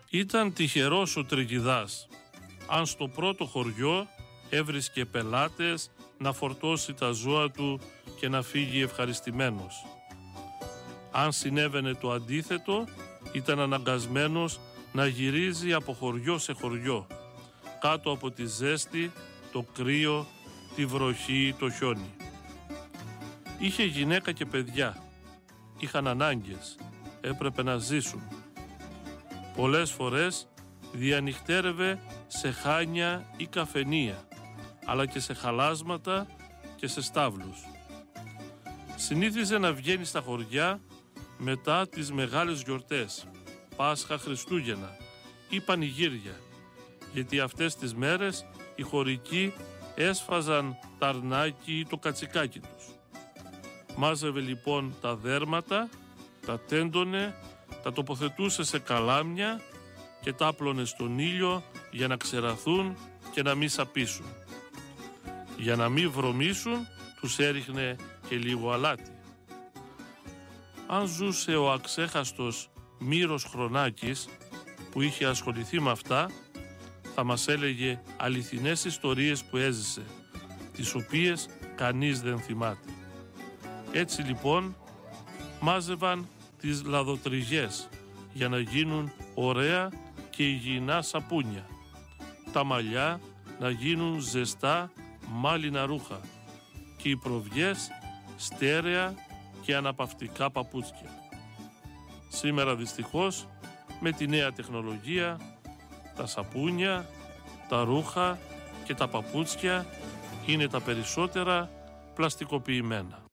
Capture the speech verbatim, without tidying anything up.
Ήταν τυχερός ο Τριγιδάς, αν στο πρώτο χωριό έβρισκε πελάτες να φορτώσει τα ζώα του και να φύγει ευχαριστημένος. Αν συνέβαινε το αντίθετο, ήταν αναγκασμένος να γυρίζει από χωριό σε χωριό, κάτω από τη ζέστη, το κρύο, τη βροχή, το χιόνι. Είχε γυναίκα και παιδιά, είχαν ανάγκες, έπρεπε να ζήσουν. Πολλές φορές διανυχτέρευε σε χάνια ή καφενεία, αλλά και σε χαλάσματα και σε στάβλους. Συνήθιζε να βγαίνει στα χωριά μετά τις μεγάλες γιορτές, Πάσχα, Χριστούγεννα ή πανηγύρια, γιατί αυτές τις μέρες οι χωρικοί έσφαζαν τα αρνάκι ή το κατσικάκι τους. Μάζευε λοιπόν τα δέρματα, τα τέντωνε, τα τοποθετούσε σε καλάμια και τα άπλωνε στον ήλιο για να ξεραθούν και να μην σαπίσουν. Για να μην βρωμίσουν, τους έριχνε και λίγο αλάτι. Αν ζούσε ο αξέχαστος Μύρος Χρονάκης, που είχε ασχοληθεί με αυτά, θα μας έλεγε αληθινές ιστορίες που έζησε, τις οποίες κανείς δεν θυμάται. Έτσι λοιπόν μάζευαν τις λαδοτριγές για να γίνουν ωραία και υγιεινά σαπούνια, τα μαλλιά να γίνουν ζεστά μάλινα ρούχα και οι προβιές στέρεα και αναπαυτικά παπούτσια. Σήμερα δυστυχώς με τη νέα τεχνολογία τα σαπούνια, τα ρούχα και τα παπούτσια είναι τα περισσότερα πλαστικοποιημένα.